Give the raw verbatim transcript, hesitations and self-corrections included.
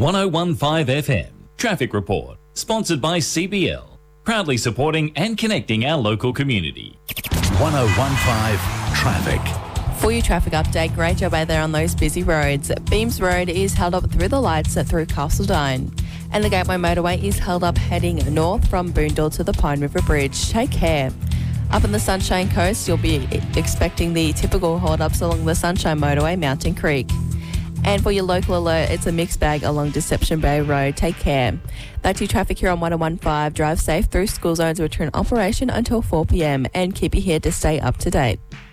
one oh one point five F M Traffic Report, sponsored by C B L, proudly supporting and connecting our local community. one oh one point five Traffic. For your traffic update, great job out there on those busy roads. Beams Road is held up through the lights through Castledine. And the Gateway Motorway is held up heading north from Boondall to the Pine River Bridge. Take care. Up on the Sunshine Coast, you'll be expecting the typical hold-ups along the Sunshine Motorway, Mountain Creek. And for your local alert, it's a mixed bag along Deception Bay Road. Take care. Back to your traffic here on one oh one point five. Drive safe through school zones, which are in operation until four p m, and keep your head to stay up to date.